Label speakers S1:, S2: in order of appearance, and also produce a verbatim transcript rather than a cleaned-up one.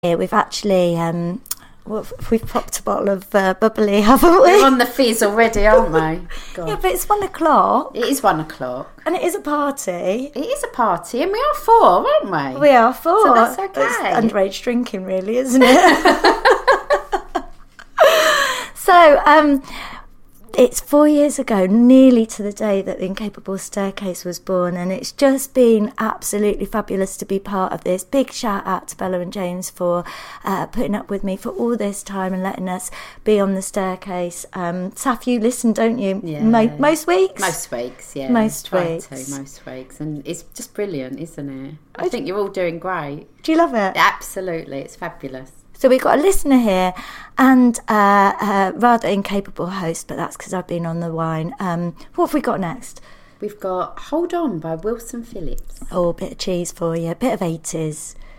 S1: Here we've actually um, we've popped a bottle of uh, bubbly, haven't we?
S2: We're on the fizz already, aren't we? God.
S1: Yeah, but it's one o'clock.
S2: It is one o'clock.
S1: And it is a party.
S2: It is a party, and we are four, aren't we?
S1: We are four.
S2: So that's okay.
S1: It's underage drinking, really, isn't it? So, um, it's four years ago, nearly to the day that the Incapable Staircase was born, and it's just been absolutely fabulous to be part of this. Big shout out to Bella and James for uh, putting up with me for all this time and letting us be on the staircase. Um, Saf, you listen, don't you?
S2: Yeah.
S1: Mo- most weeks?
S2: Most weeks, yeah.
S1: Most
S2: Try
S1: weeks.
S2: To, most weeks. And it's just brilliant, isn't it? I think you're all doing great.
S1: Do you love it?
S2: Absolutely, it's fabulous.
S1: So we've got a listener here and uh, a rather incapable host, but that's because I've been on the wine. Um, what have we got next?
S2: We've got Hold On by Wilson Phillips.
S1: Oh, a bit of cheese for you, a bit of eighties.